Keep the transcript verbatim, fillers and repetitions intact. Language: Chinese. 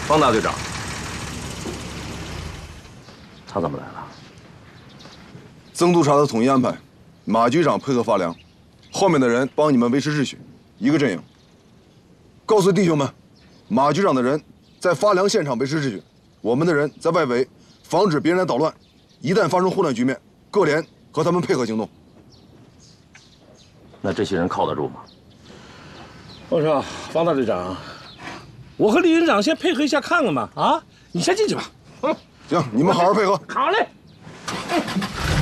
方大队长，他怎么来了？ 曾督察的统一安排，马局长配合发粮，后面的人帮你们维持秩序，一个阵营。告诉弟兄们，马局长的人在发粮现场维持秩序，我们的人在外围防止别人来捣乱。一旦发生混乱局面，各连和他们配合行动。 那这些人靠得住吗？ 我说方大队长，我和李营长先配合一下看看吧。啊，你先进去吧。嗯， 行，你们好好配合。 好嘞。